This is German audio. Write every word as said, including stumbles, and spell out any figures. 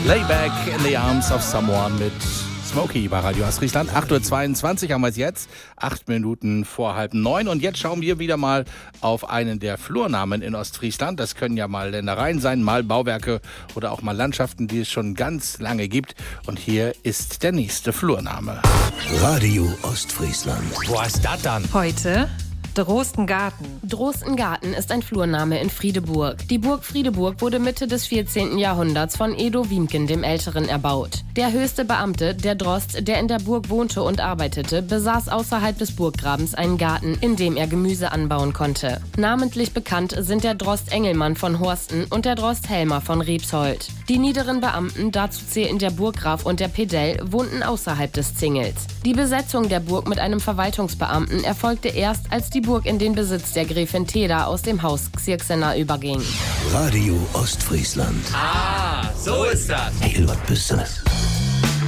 Layback in the Arms of Someone mit Smokey bei Radio Ostfriesland. acht Uhr zweiundzwanzig haben wir es jetzt, acht Minuten vor halb neun. Und jetzt schauen wir wieder mal auf einen der Flurnamen in Ostfriesland. Das können ja mal Ländereien sein, mal Bauwerke oder auch mal Landschaften, die es schon ganz lange gibt. Und hier ist der nächste Flurname. Radio Ostfriesland. Wo ist das dann? Heute Drostengarten. Drostengarten ist ein Flurname in Friedeburg. Die Burg Friedeburg wurde Mitte des vierzehnten Jahrhunderts von Edo Wiemken dem Älteren erbaut. Der höchste Beamte, der Drost, der in der Burg wohnte und arbeitete, besaß außerhalb des Burggrabens einen Garten, in dem er Gemüse anbauen konnte. Namentlich bekannt sind der Drost Engelmann von Horsten und der Drost Helmer von Rebsold. Die niederen Beamten, dazu zählten der Burggraf und der Pedell, wohnten außerhalb des Zingels. Die Besetzung der Burg mit einem Verwaltungsbeamten erfolgte erst, als die Burg in den Besitz der Gräfin Teda aus dem Haus Xirxener überging. Radio Ostfriesland. Ah, so ist das. Hey, was bist du?